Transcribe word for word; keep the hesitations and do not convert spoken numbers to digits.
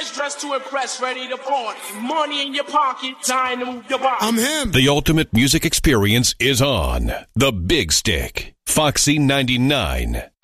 fresh, dressed to impress, ready to party. Money in your pocket, time to move your body. I'm him. The ultimate music experience is on The Big Stick, Foxy ninety-nine.